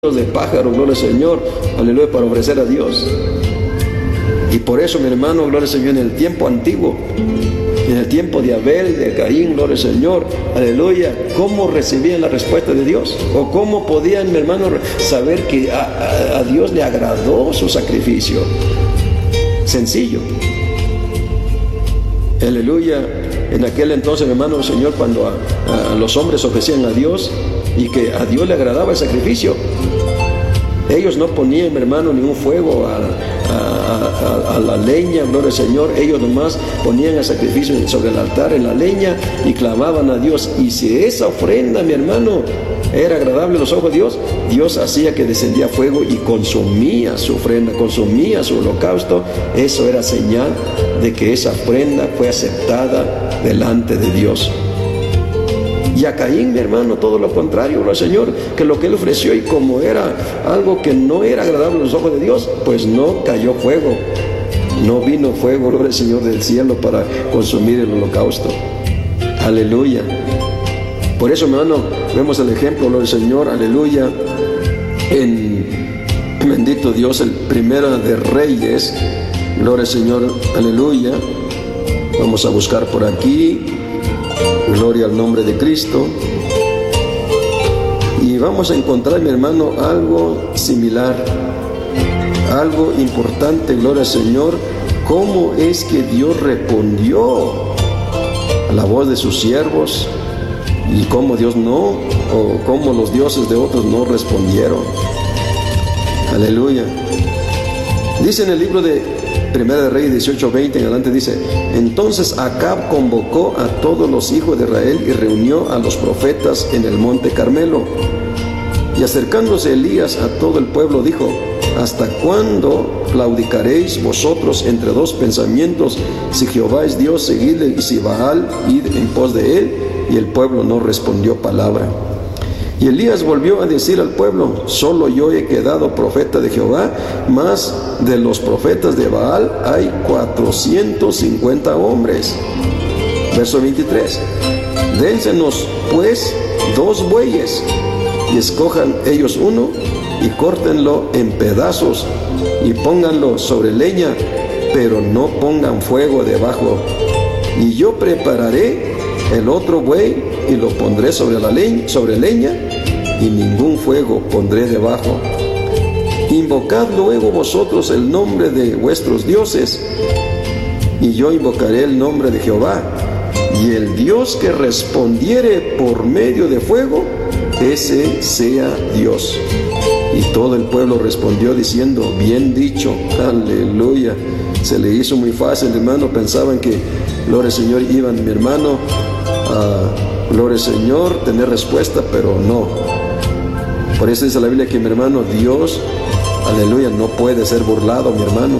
de pájaro, gloria al Señor, aleluya, para ofrecer a Dios. Y por eso, mi hermano, gloria al Señor, en el tiempo antiguo, en el tiempo de Abel, de Caín, gloria al Señor, aleluya, ¿cómo recibían la respuesta de Dios? ¿O cómo podían, mi hermano, saber que a Dios le agradó su sacrificio? Sencillo. Aleluya. En aquel entonces, mi hermano, Señor, cuando a los hombres ofrecían a Dios y que a Dios le agradaba el sacrificio, ellos no ponían, mi hermano, ni un fuego a la leña, gloria al Señor. Ellos nomás ponían el sacrificio sobre el altar en la leña y clamaban a Dios. Y si esa ofrenda, mi hermano, era agradable a los ojos de Dios, Dios hacía que descendía fuego y consumía su ofrenda, consumía su holocausto. Eso era señal de que esa ofrenda fue aceptada delante de Dios. Y a Caín, mi hermano, todo lo contrario, el Señor, que lo que él ofreció, y como era algo que no era agradable a los ojos de Dios, pues no cayó fuego, no vino fuego, gloria al Señor, del cielo para consumir el holocausto. Aleluya. Por eso, mi hermano, vemos el ejemplo, gloria al Señor, aleluya, en bendito Dios, el Primera de Reyes, gloria al Señor, aleluya. Vamos a buscar por aquí. Gloria al nombre de Cristo. Y vamos a encontrar, mi hermano, algo similar, algo importante, gloria al Señor. ¿Cómo es que Dios respondió a la voz de sus siervos? Y cómo Dios no, o cómo los dioses de otros no respondieron. Aleluya. Dice en el libro de Primera de Reyes 18:20 en adelante, dice: entonces Acab convocó a todos los hijos de Israel y reunió a los profetas en el monte Carmelo. Y acercándose Elías a todo el pueblo dijo: ¿hasta cuándo claudicaréis vosotros entre dos pensamientos? Si Jehová es Dios, seguidle, y si Baal, id en pos de él. Y el pueblo no respondió palabra. Y Elías volvió a decir al pueblo: solo yo he quedado profeta de Jehová, mas de los profetas de Baal hay 450 hombres. Verso 23. Dénsenos pues 2 bueyes, y escojan ellos uno, y córtenlo en pedazos, y pónganlo sobre leña, pero no pongan fuego debajo. Y yo prepararé el otro buey, y lo pondré sobre leña, y ningún fuego pondré debajo. Invocad luego vosotros el nombre de vuestros dioses, y yo invocaré el nombre de Jehová, y el Dios que respondiere por medio de fuego, ese sea Dios. Y todo el pueblo respondió diciendo: bien dicho. Aleluya. Se le hizo muy fácil, hermano. Pensaban que, gloria al Señor, iban, mi hermano, a, gloria al Señor, tener respuesta, pero no. Por eso dice la Biblia que, mi hermano, Dios, aleluya, no puede ser burlado, mi hermano.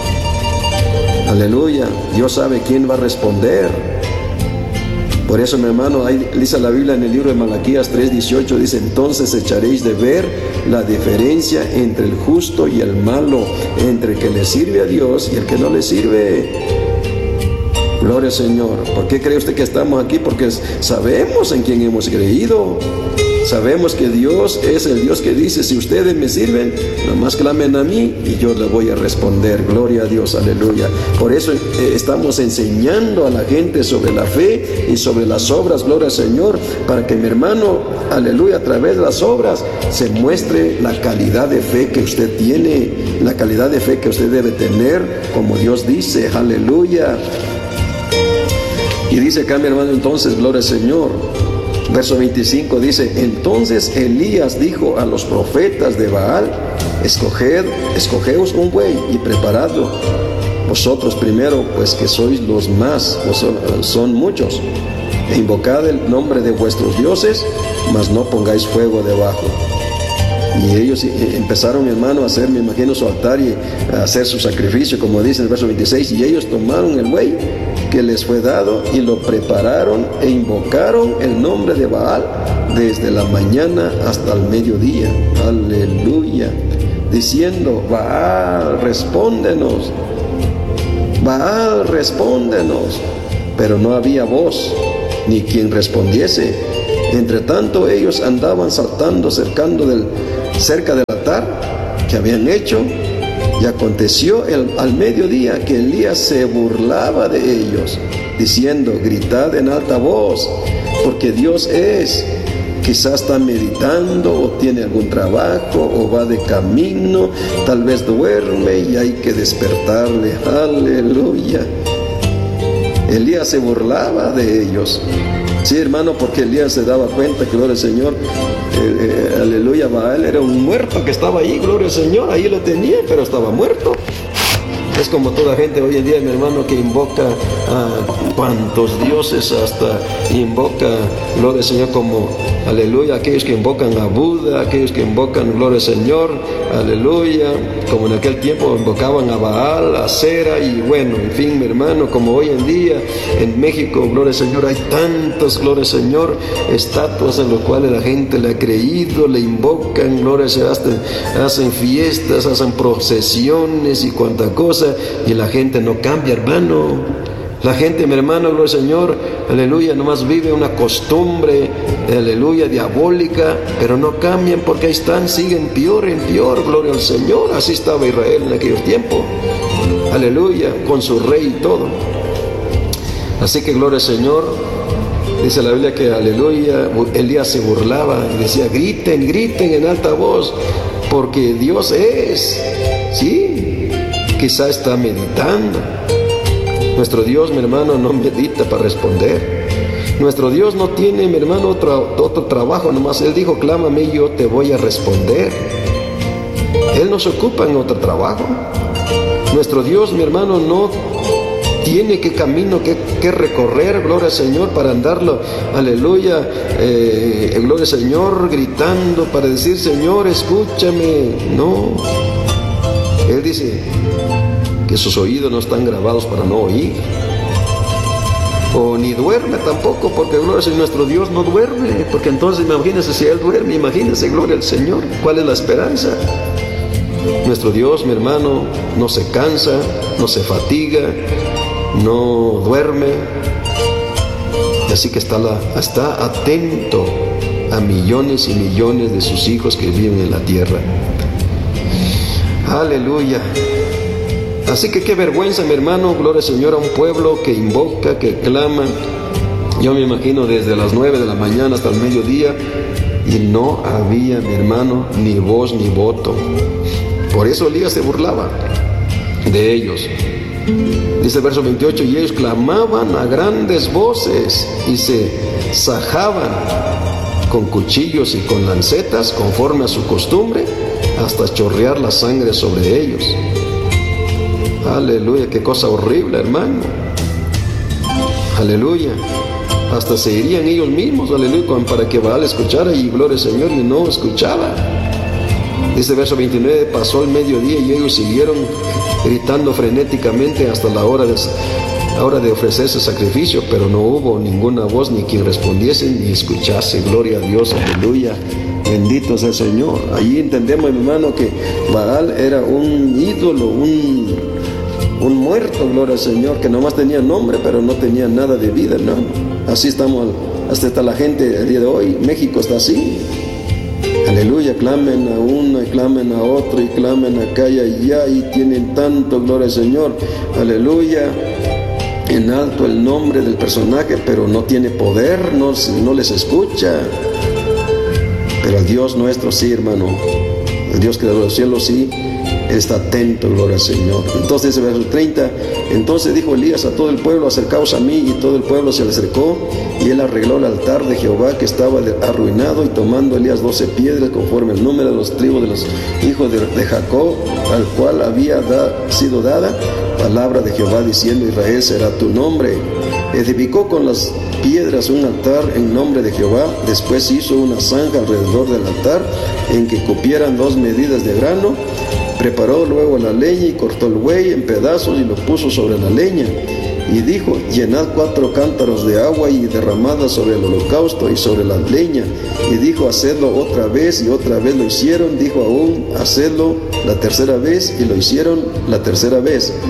Aleluya. Dios sabe quién va a responder. Por eso, mi hermano, ahí dice la Biblia en el libro de Malaquías 3:18, dice: entonces echaréis de ver la diferencia entre el justo y el malo, entre el que le sirve a Dios y el que no le sirve. Gloria al Señor. ¿Por qué cree usted que estamos aquí? Porque sabemos en quién hemos creído. Sabemos que Dios es el Dios que dice: si ustedes me sirven, nomás clamen a mí y yo les voy a responder. Gloria a Dios, aleluya. Por eso estamos enseñando a la gente sobre la fe y sobre las obras, gloria al Señor, para que, mi hermano, aleluya, a través de las obras se muestre la calidad de fe que usted tiene, la calidad de fe que usted debe tener, como Dios dice, aleluya. Y dice acá, mi hermano, entonces, gloria al Señor. Verso 25 dice: entonces Elías dijo a los profetas de Baal: escogeos un buey y preparadlo vosotros primero, pues que sois los más, son muchos, e invocad el nombre de vuestros dioses, mas no pongáis fuego debajo. Y ellos empezaron, mi hermano, a hacer, me imagino, su altar y a hacer su sacrificio, como dice en el verso 26. Y ellos tomaron el buey que les fue dado y lo prepararon e invocaron el nombre de Baal desde la mañana hasta el mediodía. Aleluya. Diciendo: Baal, respóndenos. Baal, respóndenos. Pero no había voz. ni quien respondiese. Entre tanto ellos andaban saltando cerca del altar que habían hecho, y aconteció al mediodía que Elías se burlaba de ellos, diciendo: gritad en alta voz, porque Dios es. Quizás está meditando, o tiene algún trabajo, o va de camino, tal vez duerme y hay que despertarle. Aleluya. Elías se burlaba de ellos. Sí, hermano, porque Elías se daba cuenta que, gloria al Señor, aleluya, Baal era un muerto que estaba ahí, gloria al Señor, ahí lo tenía, pero estaba muerto. Es como toda gente hoy en día, mi hermano, que invoca a cuantos dioses, hasta invoca, gloria al Señor, como, aleluya, aquellos que invocan a Buda, aquellos que invocan, gloria al Señor, aleluya, como en aquel tiempo invocaban a Baal, a Cera, y bueno, en fin, mi hermano, como hoy en día en México, gloria al Señor, hay tantas, gloria al Señor, estatuas en las cuales la gente le ha creído, le invocan, gloria al Señor, hacen fiestas, hacen procesiones y cuanta cosa, y la gente no cambia, hermano. La gente, mi hermano, gloria al Señor, aleluya, nomás vive una costumbre, aleluya, diabólica, pero no cambian, porque ahí están, siguen peor en peor, gloria al Señor. Así estaba Israel en aquellos tiempos, aleluya, con su rey y todo. Así que, gloria al Señor, dice la Biblia que, aleluya, Elías se burlaba y decía: griten, griten en alta voz, porque Dios es. Sí, quizá está meditando. Nuestro Dios, mi hermano, no medita para responder. Nuestro Dios no tiene, mi hermano, otro trabajo nomás. Él dijo: clámame y yo te voy a responder. Él no se ocupa en otro trabajo. Nuestro Dios, mi hermano, no tiene qué camino que recorrer, gloria al Señor, para andarlo, aleluya, gloria al Señor, gritando para decir: Señor, escúchame. No. Él dice que sus oídos no están grabados para no oír, o ni duerme tampoco, porque, gloria al Señor, nuestro Dios no duerme, porque entonces imagínense, si Él duerme, imagínense, gloria al Señor, ¿cuál es la esperanza? Nuestro Dios, mi hermano, no se cansa, no se fatiga, no duerme, así que está atento a millones y millones de sus hijos que viven en la tierra. Aleluya. Así que qué vergüenza, mi hermano, gloria al Señor, a un pueblo que invoca, que clama. Yo me imagino desde las 9 de la mañana hasta el mediodía, y no había, mi hermano, ni voz ni voto. Por eso Elías se burlaba de ellos. Dice el verso 28: y ellos clamaban a grandes voces y se sajaban con cuchillos y con lancetas, conforme a su costumbre, hasta chorrear la sangre sobre ellos. Aleluya, qué cosa horrible, hermano. Aleluya. Hasta se irían ellos mismos, aleluya, para que Baal escuchara, y gloria al Señor, y no escuchaba. Dice el verso 29: pasó el mediodía y ellos siguieron gritando frenéticamente hasta la hora de ofrecerse sacrificio, pero no hubo ninguna voz, ni quien respondiese, ni escuchase. Gloria a Dios, aleluya. Bendito sea el Señor. Allí entendemos, hermano, que Baal era un ídolo, un muerto, gloria al Señor, que nomás tenía nombre, pero no tenía nada de vida, hermano. Así estamos, hasta está la gente el día de hoy. México está así. Aleluya, clamen a uno y clamen a otro y clamen acá y allá, y tienen tanto, gloria al Señor, aleluya, en alto el nombre del personaje, pero no tiene poder, no les escucha. Pero el Dios nuestro sí, hermano, el Dios creador de los cielos sí, está atento, gloria al Señor. Entonces, verso 30, entonces dijo Elías a todo el pueblo: acercaos a mí, y todo el pueblo se le acercó, y él arregló el altar de Jehová que estaba arruinado, y tomando Elías 12 piedras, conforme el número de los tribus de los hijos de Jacob, al cual había sido dada palabra de Jehová, diciendo: Israel será tu nombre. Edificó con las piedras un altar en nombre de Jehová. Después hizo una zanja alrededor del altar, en que cupieran 2 medidas de grano. Preparó luego la leña y cortó el buey en pedazos y lo puso sobre la leña. Y dijo: llenad 4 cántaros de agua y derramadla sobre el holocausto y sobre la leña. Y dijo: hacedlo otra vez, y otra vez lo hicieron. Dijo aún: hacedlo la tercera vez, y lo hicieron la tercera vez.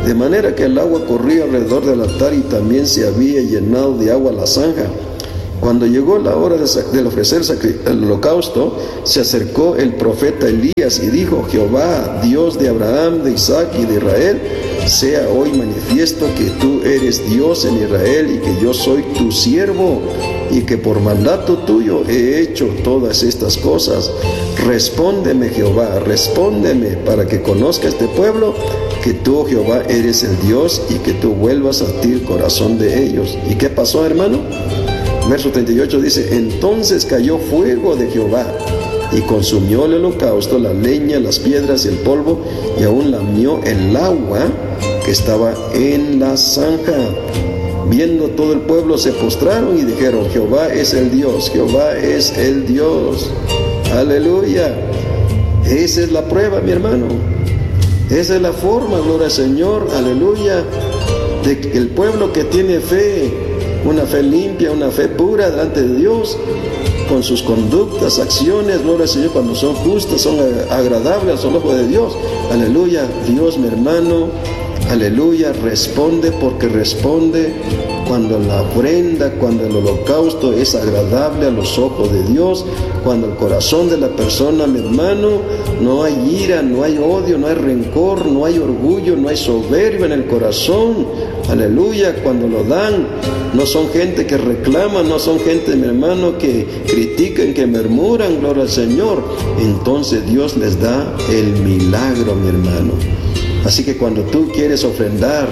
de manera que el agua corría alrededor del altar y también se había llenado de agua la zanja. Cuando llegó la hora de ofrecer el holocausto, se acercó el profeta Elías y dijo: Jehová, Dios de Abraham, de Isaac y de Israel, sea hoy manifiesto que tú eres Dios en Israel y que yo soy tu siervo y que por mandato tuyo he hecho todas estas cosas. Respóndeme, Jehová, respóndeme, para que conozca este pueblo que tú, Jehová, eres el Dios y que tú vuelvas a ti el corazón de ellos. ¿Y qué pasó, hermano? Verso 38 dice: entonces cayó fuego de Jehová y consumió el holocausto, la leña, las piedras y el polvo, y aún lamió el agua que estaba en la zanja. Viendo todo el pueblo, se postraron y dijeron: Jehová es el Dios, Jehová es el Dios. Aleluya. Esa es la prueba, mi hermano. Esa es la forma, gloria al Señor, aleluya, de que el pueblo que tiene fe, una fe limpia, una fe pura delante de Dios, con sus conductas, acciones, gloria al Señor, cuando son justas, son agradables al ojo de Dios. Aleluya. Dios, mi hermano, aleluya, responde, porque responde cuando la ofrenda, cuando el holocausto es agradable a los ojos de Dios, cuando el corazón de la persona, mi hermano, no hay ira, no hay odio, no hay rencor, no hay orgullo, no hay soberbia en el corazón. Aleluya. Cuando lo dan, no son gente que reclama, no son gente, mi hermano, que critican, que murmuran, gloria al Señor. Entonces Dios les da el milagro, mi hermano. Así que cuando tú quieres ofrendar,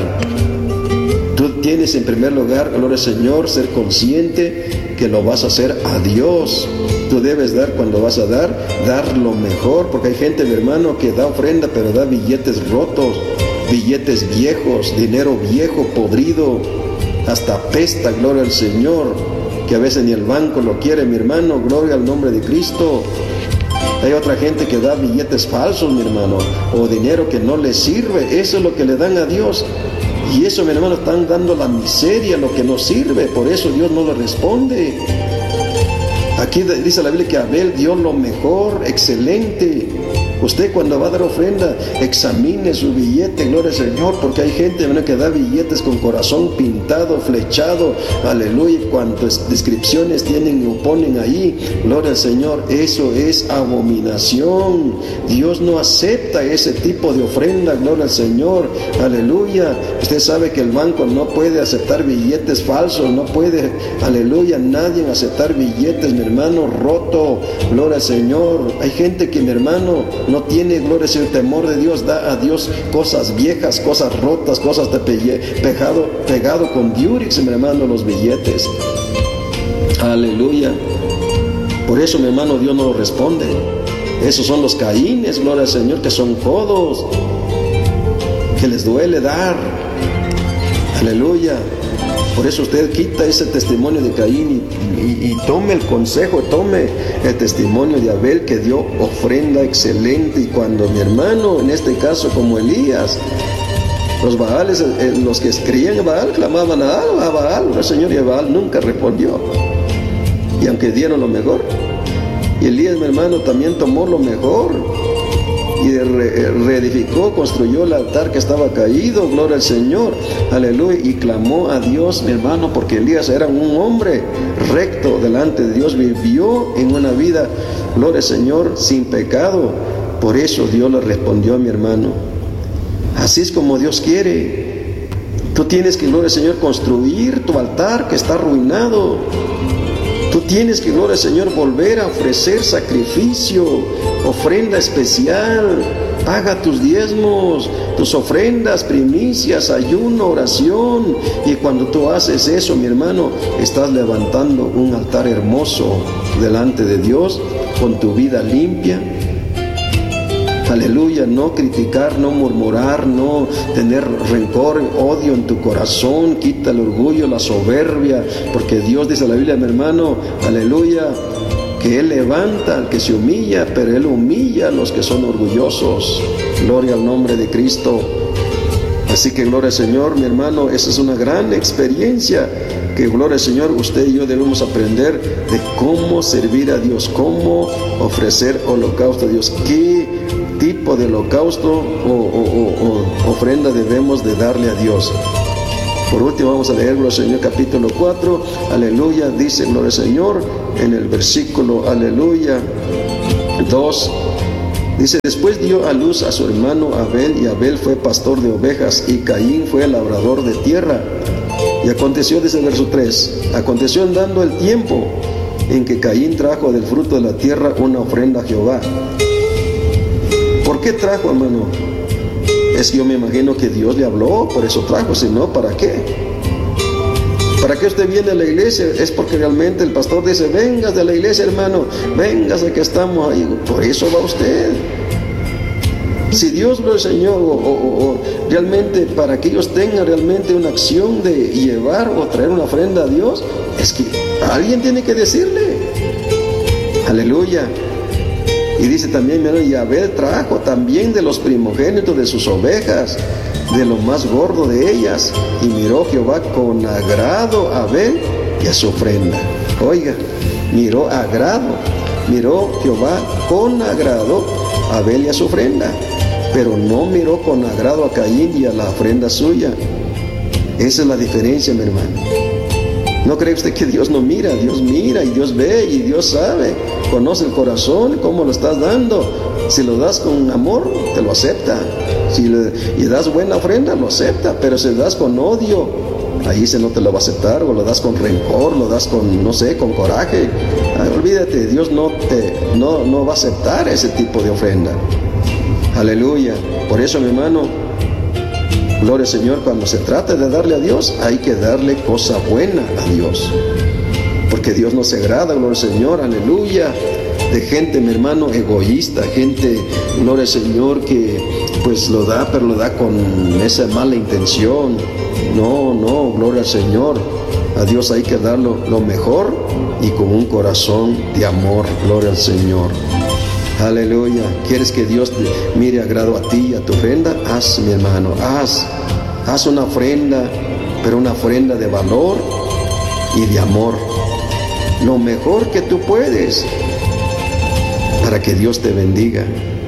tú tienes en primer lugar, gloria al Señor, ser consciente que lo vas a hacer a Dios. Tú debes dar, cuando vas a dar lo mejor, porque hay gente, mi hermano, que da ofrenda, pero da billetes rotos, billetes viejos, dinero viejo, podrido, hasta apesta, gloria al Señor, que a veces ni el banco lo quiere, mi hermano, gloria al nombre de Cristo. Hay otra gente que da billetes falsos, mi hermano, o dinero que no les sirve. Eso es lo que le dan a Dios. Y eso, mi hermano, están dando la miseria, lo que no sirve. Por eso Dios no le responde. Aquí dice la Biblia que Abel dio lo mejor, excelente. Usted, cuando va a dar ofrenda, examine su billete, gloria al Señor, porque hay gente, ¿verdad?, que da billetes con corazón pintado, flechado, aleluya, cuantas descripciones tienen o ponen ahí, gloria al Señor. Eso es abominación. Dios no acepta ese tipo de ofrenda, gloria al Señor, aleluya. Usted sabe que el banco no puede aceptar billetes falsos, no puede, aleluya, nadie aceptar billetes, mi hermano, roto, gloria al Señor. Hay gente que, mi hermano, no tiene, gloria al Señor, temor de Dios, da a Dios cosas viejas, cosas rotas, cosas de pegado con diurix, mi hermano, los billetes. Aleluya. Por eso, mi hermano, Dios no lo responde. Esos son los caínes, gloria al Señor, que son codos, que les duele dar. Aleluya. Por eso usted quita ese testimonio de Caín y tome el consejo, tome el testimonio de Abel, que dio ofrenda excelente. Y cuando, mi hermano, en este caso como Elías, los Baales, los que creían en Baal, clamaban a Baal, el Señor, y a Baal nunca respondió. Y aunque dieron lo mejor, y Elías, mi hermano, también tomó lo mejor y reedificó, construyó el altar que estaba caído, gloria al Señor, aleluya, y clamó a Dios, mi hermano, porque Elías era un hombre recto delante de Dios, vivió en una vida, gloria al Señor, sin pecado. Por eso Dios le respondió, mi hermano. Así es como Dios quiere. Tú tienes que, gloria al Señor, construir tu altar que está arruinado. Tú tienes que, gloria al Señor, volver a ofrecer sacrificio, ofrenda especial. Paga tus diezmos, tus ofrendas, primicias, ayuno, oración. Y cuando tú haces eso, mi hermano, estás levantando un altar hermoso delante de Dios, con tu vida limpia. Aleluya. No criticar, no murmurar, no tener rencor, odio en tu corazón. Quita el orgullo, la soberbia, porque Dios dice en la Biblia, mi hermano, aleluya, que Él levanta al que se humilla, pero Él humilla a los que son orgullosos. Gloria al nombre de Cristo. Así que gloria al Señor, mi hermano, esa es una gran experiencia que, gloria al Señor, usted y yo debemos aprender de cómo servir a Dios, cómo ofrecer holocausto a Dios, qué tipo de holocausto o ofrenda debemos de darle a Dios. Por último vamos a leer, gloria al Señor, capítulo 4, aleluya, dice, gloria al Señor, en el versículo, aleluya, 2, dice, después dio a luz a su hermano Abel, y Abel fue pastor de ovejas, y Caín fue labrador de tierra. Y aconteció, dice el verso 3, aconteció andando el tiempo en que Caín trajo del fruto de la tierra una ofrenda a Jehová. ¿Por qué trajo, hermano? Es que yo me imagino que Dios le habló, por eso trajo, si no, ¿para qué? ¿Para qué usted viene a la iglesia? Es porque realmente el pastor dice, vengas de la iglesia, hermano, vengas de que estamos ahí, por eso va usted. Si Dios lo enseñó, o realmente para que ellos tengan realmente una acción de llevar o traer una ofrenda a Dios, es que alguien tiene que decirle, aleluya. Y dice también, mira, y Abel trajo también de los primogénitos de sus ovejas, de lo más gordo de ellas, y miró Jehová con agrado a Abel y a su ofrenda. Oiga, miró Jehová con agrado a Abel y a su ofrenda, pero no miró con agrado a Caín y a la ofrenda suya. Esa es la diferencia, mi hermano. ¿No cree usted que Dios no mira? Dios mira y Dios ve y Dios sabe, conoce el corazón, cómo lo estás dando. Si lo das con amor, te lo acepta. Si le das buena ofrenda, lo acepta. Pero si le das con odio, ahí no te lo va a aceptar. O lo das con rencor, lo das con, no sé, con coraje. Olvídate, Dios no va a aceptar ese tipo de ofrenda. Aleluya. Por eso, mi hermano, gloria al Señor, cuando se trata de darle a Dios, hay que darle cosa buena a Dios. Porque Dios no se agrada, gloria al Señor, aleluya, de gente, mi hermano, egoísta, gente, gloria al Señor, que pues lo da, pero lo da con esa mala intención. No, gloria al Señor. A Dios hay que darlo lo mejor y con un corazón de amor, gloria al Señor. Aleluya. ¿Quieres que Dios te mire agrado a ti y a tu ofrenda? Haz, mi hermano, haz una ofrenda, pero una ofrenda de valor y de amor. Lo mejor que tú puedes para que Dios te bendiga.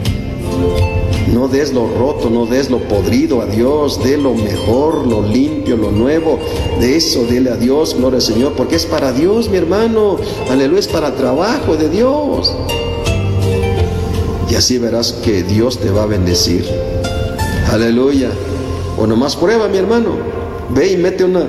No des lo roto, no des lo podrido a Dios, dé lo mejor, lo limpio, lo nuevo. De eso dile a Dios, gloria al Señor, porque es para Dios, mi hermano. Aleluya, es para trabajo de Dios. Y así verás que Dios te va a bendecir. Aleluya. O nomás prueba, mi hermano. Ve y mete un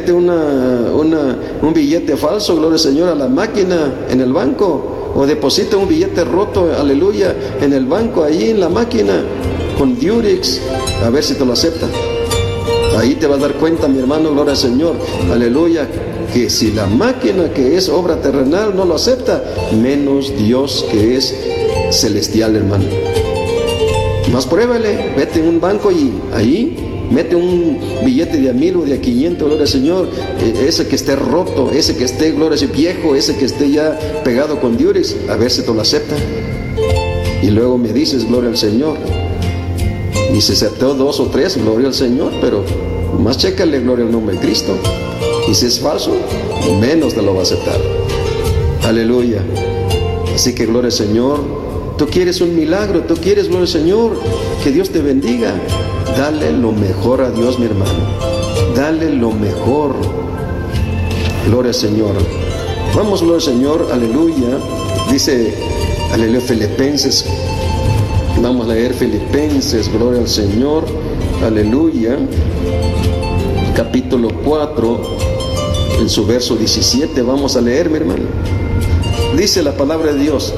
billete falso, gloria al Señor, a la máquina en el banco. O deposita un billete roto, aleluya, en el banco, ahí en la máquina, con Durex, a ver si te lo acepta. Ahí te vas a dar cuenta, mi hermano, gloria al Señor, aleluya, que si la máquina que es obra terrenal no lo acepta, menos Dios que es celestial, hermano. Más pruébale, vete en un banco y ahí mete un billete de a 1000 o de a 500, gloria al Señor, ese que esté roto, ese que esté, gloria al Señor, viejo, ese que esté ya pegado con Durex, a ver si te lo acepta. Y luego me dices, gloria al Señor. Y se aceptó 2 o 3, gloria al Señor, pero más chécale, gloria al nombre de Cristo. Y si es falso, menos te lo va a aceptar. Aleluya. Así que gloria al Señor. Tú quieres un milagro, tú quieres, gloria al Señor, que Dios te bendiga. Dale lo mejor a Dios, mi hermano. Dale lo mejor. Gloria al Señor. Vamos, gloria al Señor, aleluya. Dice, aleluya, Filipenses. Vamos a leer Filipenses, gloria al Señor, aleluya. Capítulo 4, en su verso 17, vamos a leer, mi hermano. Dice la palabra de Dios.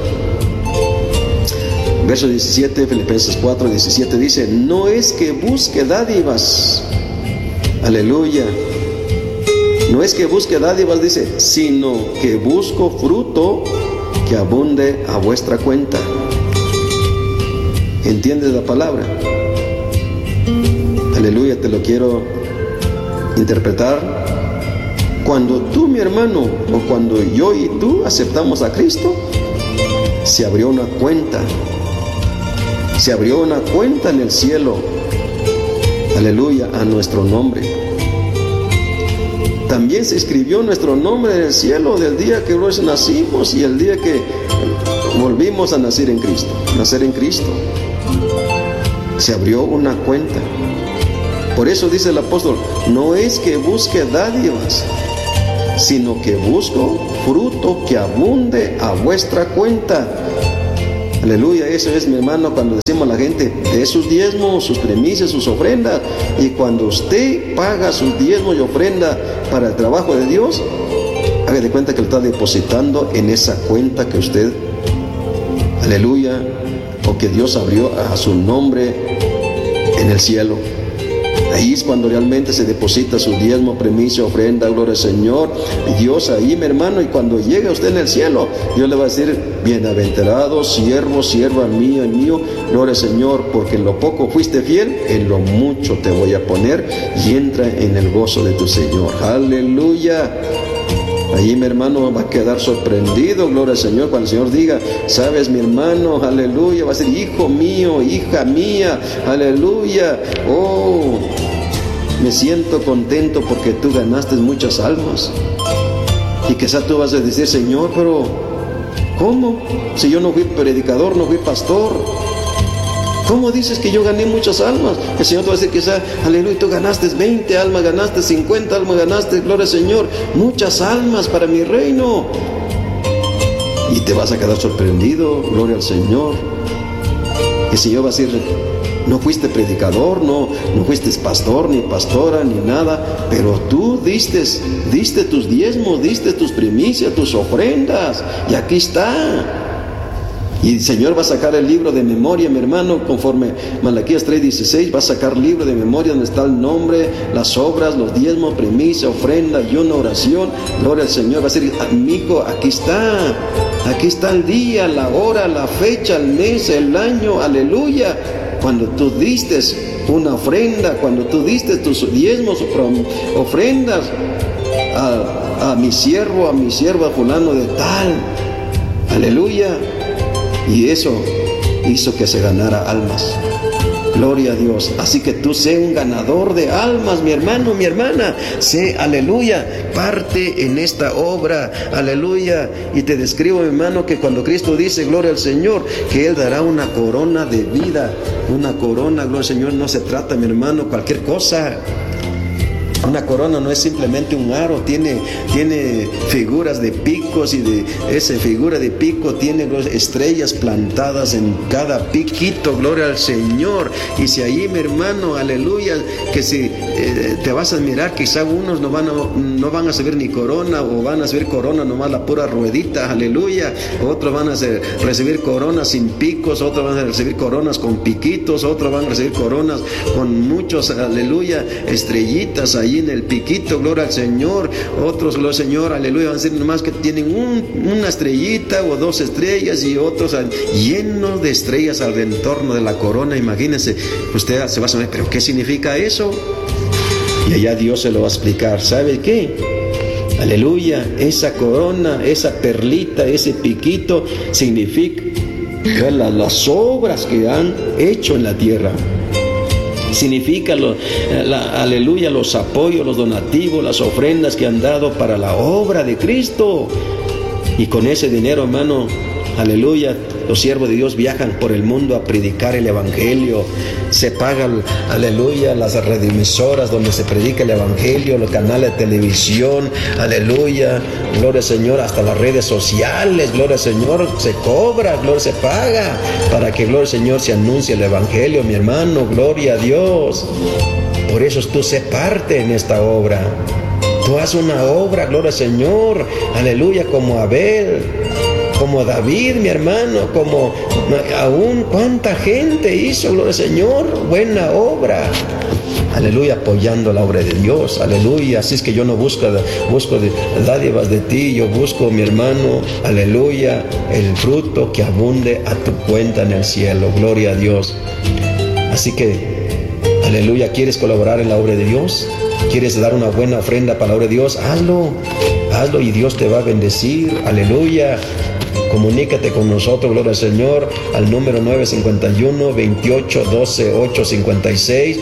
Verso 17, Filipenses 4, 17 dice, no es que busque dádivas, aleluya, no es que busque dádivas, dice, sino que busco fruto que abunde a vuestra cuenta. ¿Entiendes la palabra? Aleluya, te lo quiero interpretar. Cuando tú, mi hermano, o cuando yo y tú aceptamos a Cristo, se abrió una cuenta. Se abrió una cuenta en el cielo, aleluya, a nuestro nombre. También se escribió nuestro nombre en el cielo del día que nacimos y el día que volvimos a nacer en Cristo. Nacer en Cristo. Se abrió una cuenta. Por eso dice el apóstol, no es que busque dádivas, sino que busco fruto que abunde a vuestra cuenta. Aleluya, eso es, mi hermano, cuando decimos a la gente, de sus diezmos, sus primicias, sus ofrendas. Y cuando usted paga sus diezmos y ofrenda para el trabajo de Dios, haga de cuenta que lo está depositando en esa cuenta que usted, aleluya, o que Dios abrió a su nombre en el cielo. Ahí es cuando realmente se deposita su diezmo, primicia, ofrenda, gloria al Señor. Dios ahí, mi hermano, y cuando llegue usted en el cielo, Dios le va a decir, bienaventurado, siervo, sierva mía, mío, gloria al Señor, porque en lo poco fuiste fiel, en lo mucho te voy a poner, y entra en el gozo de tu Señor. Aleluya. Ahí mi hermano va a quedar sorprendido, gloria al Señor, cuando el Señor diga, sabes mi hermano, aleluya, va a ser hijo mío, hija mía, aleluya, oh, me siento contento porque tú ganaste muchas almas. Y quizás tú vas a decir, Señor, pero ¿cómo? Si yo no fui predicador, no fui pastor, ¿cómo dices que yo gané muchas almas? El Señor te va a decir quizás, aleluya, tú ganaste 20 almas, ganaste 50 almas, ganaste, gloria al Señor, muchas almas para mi reino. Y te vas a quedar sorprendido, gloria al Señor. El Señor va a decir, no fuiste predicador, no fuiste pastor, ni pastora, ni nada, pero tú diste tus diezmos, diste tus primicias, tus ofrendas, y aquí está. Y el Señor va a sacar el libro de memoria, mi hermano, conforme Malaquías 3:16, va a sacar libro de memoria donde está el nombre, las obras, los diezmos, primicia, ofrenda y una oración. Gloria al Señor, va a decir, mi hijo, aquí está el día, la hora, la fecha, el mes, el año, aleluya. Cuando tú diste una ofrenda, cuando tú diste tus diezmos, ofrendas a mi siervo, a mi sierva fulano de tal, aleluya. Y eso hizo que se ganara almas. Gloria a Dios. Así que tú sé un ganador de almas, mi hermano, mi hermana. Sé, aleluya, parte en esta obra, aleluya. Y te describo, mi hermano, que cuando Cristo dice, gloria al Señor, que Él dará una corona de vida. Una corona, gloria al Señor, no se trata, mi hermano, cualquier cosa. Una corona no es simplemente un aro, tiene figuras de picos, y de esa figura de pico tiene estrellas plantadas en cada piquito, gloria al Señor. Y si ahí, mi hermano, aleluya, que si te vas a admirar, quizá unos no van a recibir ni corona, o van a recibir corona nomás la pura ruedita, aleluya. Otros van a recibir coronas sin picos, otros van a recibir coronas con piquitos, otros van a recibir coronas con muchos, aleluya, estrellitas ahí en el piquito, gloria al Señor. Otros, gloria al Señor, aleluya, van a decir nomás que tienen una estrellita o 2 estrellas, y otros llenos de estrellas al entorno de la corona. Imagínense, usted se va a saber, pero ¿qué significa eso? Y allá Dios se lo va a explicar. ¿Sabe qué? Aleluya, esa corona, esa perlita, ese piquito significa las obras que han hecho en la tierra. Significa, aleluya, los apoyos, los donativos, las ofrendas que han dado para la obra de Cristo. Y con ese dinero, hermano, aleluya, los siervos de Dios viajan por el mundo a predicar el Evangelio. Se pagan, aleluya, las redimisoras donde se predica el Evangelio, los canales de televisión, aleluya, gloria al Señor, hasta las redes sociales, gloria al Señor, se cobra, gloria, se paga, para que, gloria al Señor, se anuncie el Evangelio, mi hermano, gloria a Dios. Por eso tú sé parte en esta obra. Tú haz una obra, gloria al Señor, aleluya, como Abel, como David, mi hermano, como aún cuánta gente hizo, gloria al Señor, buena obra, aleluya, apoyando la obra de Dios, aleluya. Así es que yo no busco dádivas de ti, yo busco, mi hermano, aleluya, el fruto que abunde a tu cuenta en el cielo, gloria a Dios. Así que, aleluya, ¿quieres colaborar en la obra de Dios? ¿Quieres dar una buena ofrenda para la obra de Dios? Hazlo y Dios te va a bendecir, aleluya. Comunícate con nosotros, gloria al Señor, al número 951-2812-856,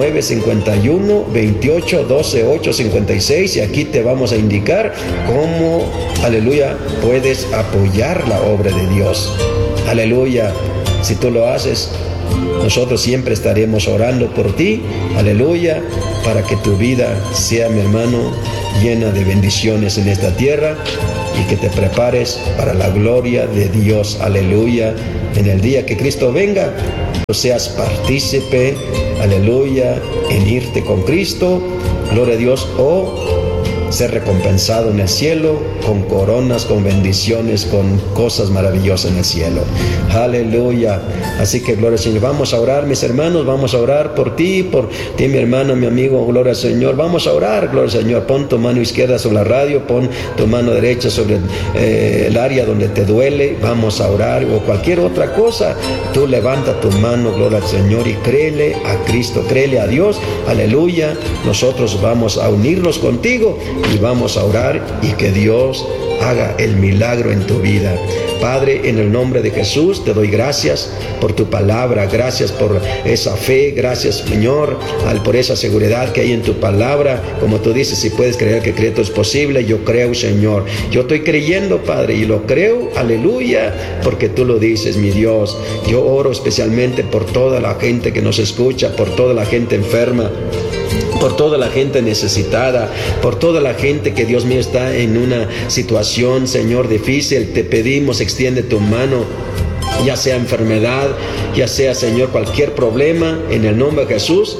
951-2812-856, y aquí te vamos a indicar cómo, aleluya, puedes apoyar la obra de Dios. Aleluya. Si tú lo haces, nosotros siempre estaremos orando por ti, aleluya, para que tu vida sea, mi hermano, llena de bendiciones en esta tierra, y que te prepares para la gloria de Dios, aleluya. En el día que Cristo venga, tú seas partícipe, aleluya, en irte con Cristo, gloria a Dios, o ser recompensado en el cielo con coronas, con bendiciones, con cosas maravillosas en el cielo. Aleluya. Así que gloria al Señor. Vamos a orar, mis hermanos, vamos a orar por ti, mi hermano, mi amigo, gloria al Señor. Vamos a orar, gloria al Señor. Pon tu mano izquierda sobre la radio, pon tu mano derecha sobre el área donde te duele. Vamos a orar, o cualquier otra cosa. Tú levanta tu mano, gloria al Señor, y créele a Cristo, créele a Dios. Aleluya. Nosotros vamos a unirnos contigo y vamos a orar, y que Dios haga el milagro en tu vida. Padre, en el nombre de Jesús, te doy gracias por tu palabra, gracias por esa fe, gracias, Señor, por esa seguridad que hay en tu palabra. Como tú dices, si puedes creer que Cristo es posible, yo creo, Señor. Yo estoy creyendo, Padre, y lo creo, aleluya, porque tú lo dices, mi Dios. Yo oro especialmente por toda la gente que nos escucha, por toda la gente enferma, por toda la gente necesitada, por toda la gente que, Dios mío, está en una situación, Señor, difícil. Te pedimos, extiende tu mano, ya sea enfermedad, ya sea, Señor, cualquier problema, en el nombre de Jesús.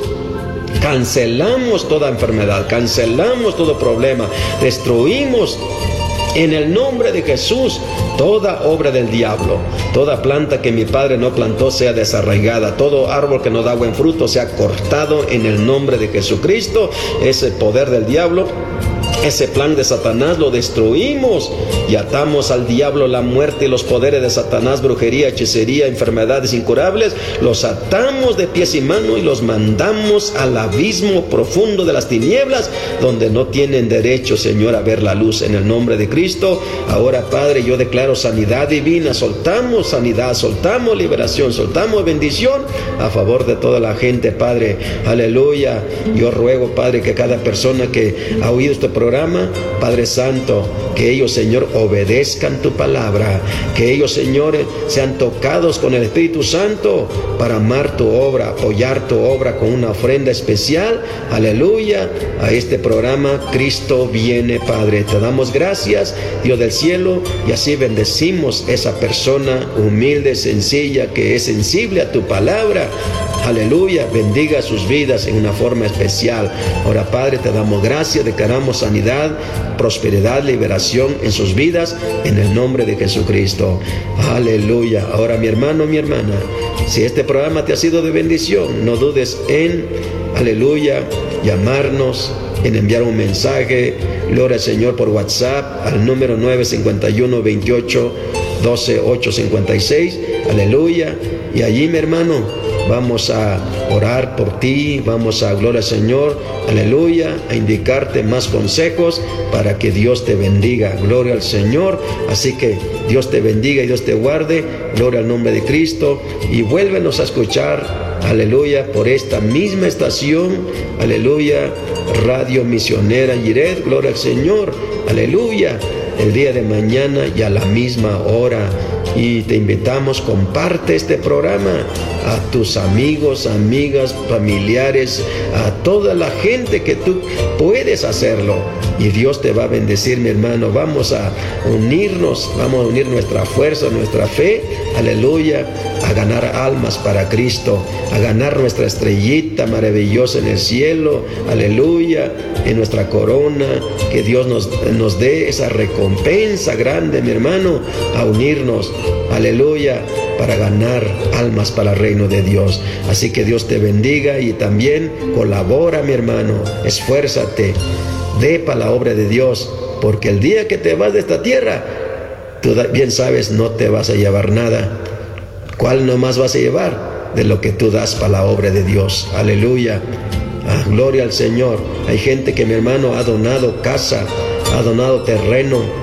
Cancelamos toda enfermedad, cancelamos todo problema, destruimos en el nombre de Jesús toda obra del diablo. Toda planta que mi Padre no plantó sea desarraigada. Todo árbol que no da buen fruto sea cortado en el nombre de Jesucristo. Ese poder del diablo, ese plan de Satanás, lo destruimos y atamos al diablo, la muerte y los poderes de Satanás, brujería, hechicería, enfermedades incurables. Los atamos de pies y manos y los mandamos al abismo profundo de las tinieblas, donde no tienen derecho, Señor, a ver la luz, en el nombre de Cristo. Ahora, Padre, yo declaro sanidad divina. Soltamos sanidad, soltamos liberación, soltamos bendición a favor de toda la gente, Padre. Aleluya. Yo ruego, Padre, que cada persona que ha oído este programa, Padre Santo, que ellos, Señor, obedezcan tu palabra, que ellos, Señor, sean tocados con el Espíritu Santo para amar tu obra, apoyar tu obra con una ofrenda especial, aleluya, a este programa Cristo Viene, Padre. Te damos gracias, Dios del cielo, y así bendecimos esa persona humilde, sencilla, que es sensible a tu palabra. Aleluya, bendiga sus vidas en una forma especial. Ahora, Padre, te damos gracias, declaramos sanidad, prosperidad, liberación en sus vidas, en el nombre de Jesucristo. Aleluya. Ahora, mi hermano, mi hermana, si este programa te ha sido de bendición, no dudes en, aleluya, llamarnos, en enviar un mensaje, gloria al Señor, por WhatsApp, al número 951-2812-856, aleluya. Y allí, mi hermano, vamos a orar por ti, vamos a, gloria al Señor, aleluya, a indicarte más consejos para que Dios te bendiga, gloria al Señor. Así que Dios te bendiga y Dios te guarde, gloria al nombre de Cristo, y vuélvenos a escuchar, aleluya, por esta misma estación, aleluya, Radio Misionera Yiret, gloria al Señor, aleluya, el día de mañana y a la misma hora. Y te invitamos, comparte este programa a tus amigos, amigas, familiares, a toda la gente que tú puedes hacerlo. Y Dios te va a bendecir, mi hermano. Vamos a unirnos, vamos a unir nuestra fuerza, nuestra fe, aleluya, a ganar almas para Cristo, a ganar nuestra estrellita maravillosa en el cielo, aleluya, en nuestra corona, que Dios nos dé esa recompensa grande, mi hermano, a unirnos, aleluya, para ganar almas para el reino de Dios. Así que Dios te bendiga y también colabora, mi hermano, esfuérzate, dé para la obra de Dios, porque el día que te vas de esta tierra, tú bien sabes, no te vas a llevar nada. ¿Cuál nomás vas a llevar? De lo que tú das para la obra de Dios. Aleluya. Gloria al Señor. Hay gente que, mi hermano, ha donado casa, ha donado terreno,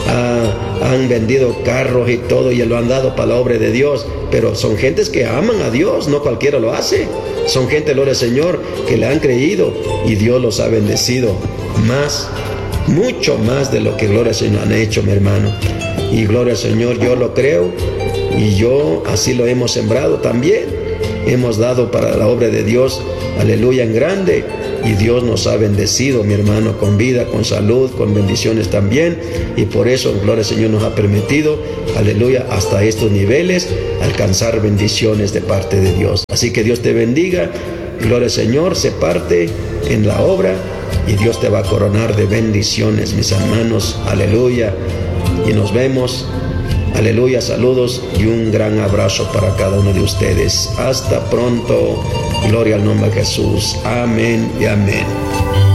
han vendido carros y todo y lo han dado para la obra de Dios, pero son gentes que aman a Dios, no cualquiera lo hace. Son gente, gloria al Señor, que le han creído y Dios los ha bendecido más, mucho más de lo que, gloria al Señor, han hecho, mi hermano. Y gloria al Señor, yo lo creo y yo así lo hemos sembrado también. Hemos dado para la obra de Dios, aleluya, en grande. Y Dios nos ha bendecido, mi hermano, con vida, con salud, con bendiciones también. Y por eso, gloria al Señor, nos ha permitido, aleluya, hasta estos niveles, alcanzar bendiciones de parte de Dios. Así que Dios te bendiga. Gloria al Señor, se parte en la obra y Dios te va a coronar de bendiciones, mis hermanos. Aleluya. Y nos vemos. Aleluya, saludos y un gran abrazo para cada uno de ustedes. Hasta pronto. Gloria al nombre de Jesús. Amén y amén.